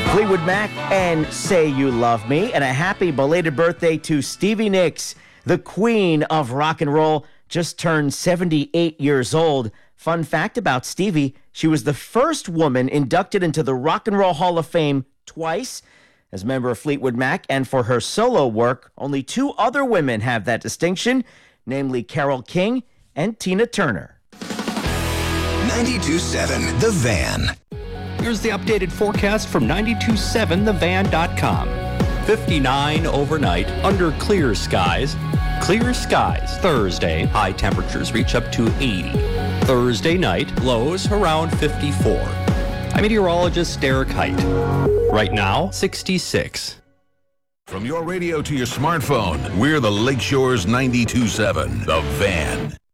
Fleetwood Mac and Say You Love Me, and a happy belated birthday to Stevie Nicks, the queen of rock and roll, just turned 78 years old. Fun fact about Stevie, she was the first woman inducted into the Rock and Roll Hall of Fame twice as a member of Fleetwood Mac, and for her solo work, only two other women have that distinction, namely Carole King and Tina Turner. 92.7 The Van. Here's the updated forecast from 927thevan.com. 59 overnight under clear skies. Clear skies Thursday. High temperatures reach up to 80. Thursday night, lows around 54. I'm meteorologist Derek Height. Right now, 66. From your radio to your smartphone, we're the Lakeshore's 92.7 The Van.